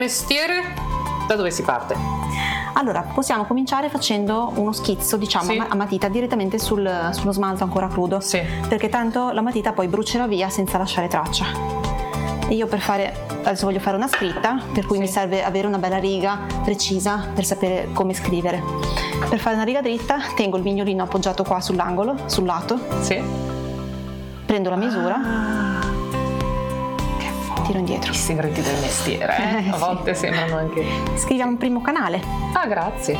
Mestiere, da dove si parte? Allora, possiamo cominciare facendo uno schizzo, diciamo, Sì. a matita direttamente sullo smalto ancora crudo, Sì. perché tanto la matita poi brucerà via senza lasciare traccia. E io adesso voglio fare una scritta, per cui Sì. mi serve avere una bella riga precisa per sapere come scrivere. Per fare una riga dritta tengo il mignolino appoggiato qua sull'angolo, sul lato, Sì. prendo la misura, Che forte. tiro indietro. I segreti del mestiere, a Sì. volte sembrano anche... Scriviamo un primo canale. Ah, grazie.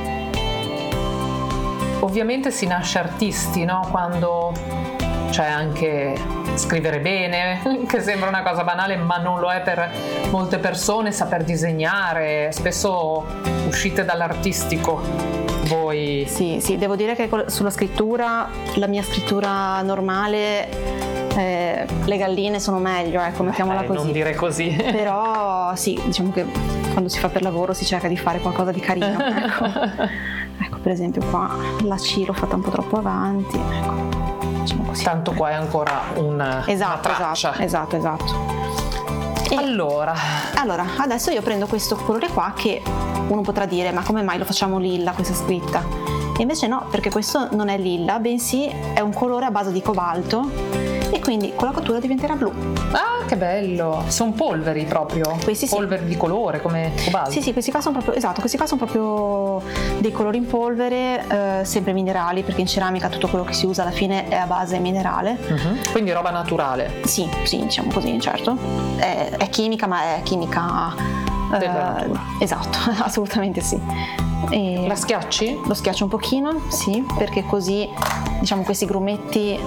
Ovviamente si nasce artisti, no? Quando c'è anche scrivere bene, che sembra una cosa banale, ma non lo è per molte persone, saper disegnare. Spesso uscite dall'artistico voi. Sì, devo dire che sulla scrittura, la mia scrittura normale, le galline sono meglio, ecco, mettiamola così. Non dire così. Però sì, diciamo che quando si fa per lavoro si cerca di fare qualcosa di carino. Ecco, per esempio qua la C l'ho fatta un po' troppo avanti, ecco, diciamo così. Tanto qua è ancora una traccia. Esatto. E Allora, adesso io prendo questo colore qua che uno potrà dire, ma come mai lo facciamo lilla questa scritta? E invece no, perché questo non è lilla, bensì è un colore a base di cobalto e quindi con la cottura diventerà blu. ah, che bello! Sono polveri proprio. Questi sì. Polveri di colore come cobalto. Sì, questi qua sono proprio dei colori in polvere, sempre minerali, perché in ceramica tutto quello che si usa alla fine è a base minerale. Quindi roba naturale. Sì, diciamo così, certo. È chimica, ma è chimica della natura. Esatto, assolutamente sì. E La schiacci? lo schiaccio un pochino, sì, perché così diciamo questi grumetti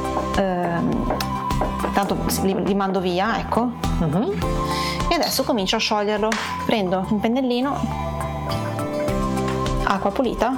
tanto li mando via, ecco. E adesso comincio a scioglierlo. Prendo un pennellino, acqua pulita.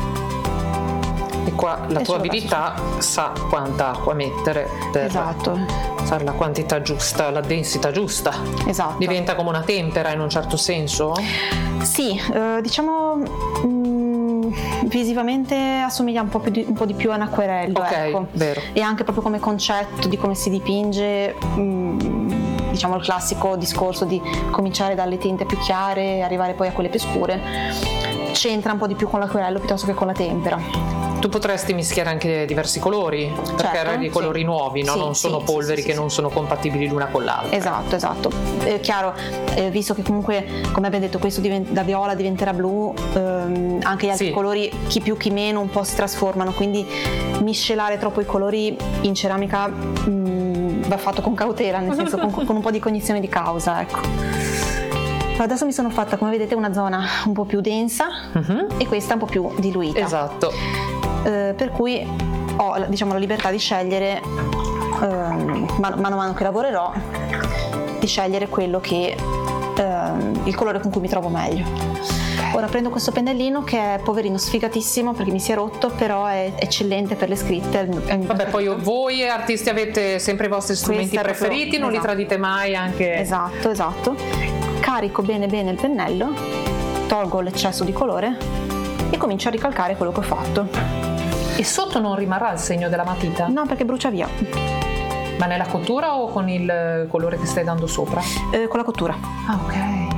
E qua la E tua ce lo abilità sa quanta acqua mettere per Esatto. fare la quantità giusta, la densità giusta. Esatto. Diventa come una tempera in un certo senso? Sì, diciamo visivamente assomiglia un po' di più a un acquerello, Ok, ecco. vero. E anche proprio come concetto di come si dipinge, diciamo il classico discorso di cominciare dalle tinte più chiare e arrivare poi a quelle più scure, c'entra un po' di più con l'acquerello piuttosto che con la tempera. Tu potresti mischiare anche diversi colori, perché Certo, hai dei colori sì. nuovi, no? Sì, non sono sì, polveri sì, che sì. non sono compatibili l'una con l'altra. Esatto. Chiaro, visto che comunque, come abbiamo detto, questo da viola diventerà blu, anche gli altri Sì. colori, chi più chi meno, un po' si trasformano, quindi miscelare troppo i colori in ceramica va fatto con cautela, nel senso con un po' di cognizione di causa, ecco. Adesso mi sono fatta, come vedete, una zona un po' più densa e questa un po' più diluita. Esatto. Per cui ho, diciamo, la libertà di scegliere, mano a mano che lavorerò, di scegliere quello che il colore con cui mi trovo meglio. Ora prendo questo pennellino che è poverino sfigatissimo perché mi si è rotto, però è eccellente per le scritte. Vabbè, poi voi artisti avete sempre i vostri strumenti Questo è proprio- preferiti, non li esatto. tradite mai anche. Esatto. Carico bene il pennello, tolgo l'eccesso di colore e comincio a ricalcare quello che ho fatto. E sotto non rimarrà il segno della matita? No, perché brucia via. Ma nella cottura o con il colore che stai dando sopra? Con la cottura. Ah, ok.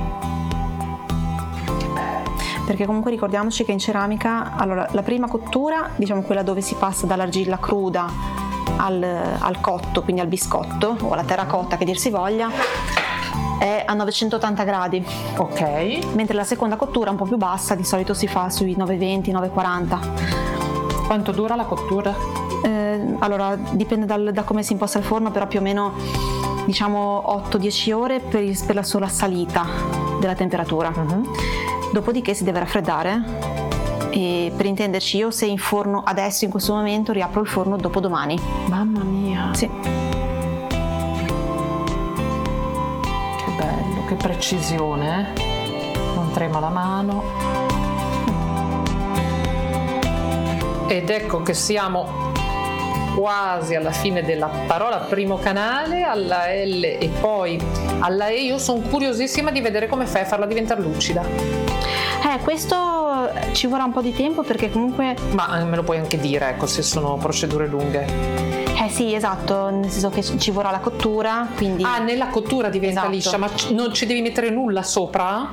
Che bello. Perché comunque ricordiamoci che in ceramica, allora, la prima cottura, diciamo quella dove si passa dall'argilla cruda al cotto, quindi al biscotto o alla terracotta che dir si voglia, è a 980 gradi, Ok. mentre la seconda cottura un po' più bassa di solito si fa sui 920, 940. Quanto dura la cottura? Allora dipende da come si imposta il forno, però più o meno diciamo 8-10 ore per la sola salita della temperatura. Dopodiché si deve raffreddare e, per intenderci, io se in forno adesso in questo momento riapro il forno dopodomani. Mamma mia. Sì. Che bello, che precisione, non trema la mano. Ed ecco che siamo quasi alla fine della parola primo canale, alla L e poi alla E. Io sono curiosissima di vedere come fai a farla diventare lucida. Questo ci vorrà un po' di tempo perché comunque... Ma me lo puoi anche dire, ecco, se sono procedure lunghe. Sì, esatto, nel senso che ci vorrà la cottura, quindi... Ah, nella cottura diventa Esatto. liscia, ma non ci devi mettere nulla sopra?